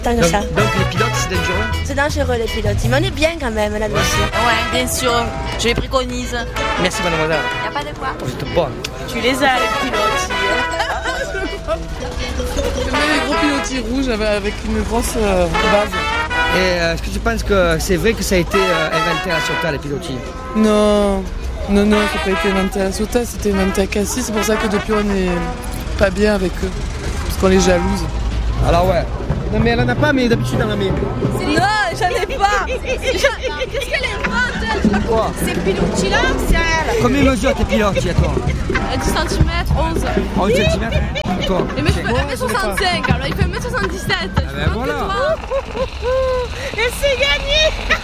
Tant que ça. Donc les pilotes, c'est dangereux? C'est dangereux les pilotes, mais on est bien quand même là-dessus. Ouais, bien sûr, je les préconise. Merci mademoiselle. Y a pas de quoi. Vous êtes bonne. Tu les as les pilotes. J'aime bien les gros pilotis rouges avec une grosse base. Et est-ce que tu penses que c'est vrai que ça a été inventé à la Ciotat, les pilotis? Non, ça n'a pas été inventé à la Ciotat, c'était inventé à Cassis, c'est pour ça que depuis on n'est pas bien avec eux, parce qu'on les jalouse. Alors ouais. Non mais elle en a pas, mais d'habitude elle en a mis. Non, j'en ai pas. Qu'est-ce qu'elle invente elle? Quoi? Ces pilotis-là, c'est à elle. Combien mesure tes pilotis à toi? 10 cm, 11. 11 cm? Et toi? Et moi je fais 1m65, alors il fait 1m77. Ah ben voilà. Et c'est gagné.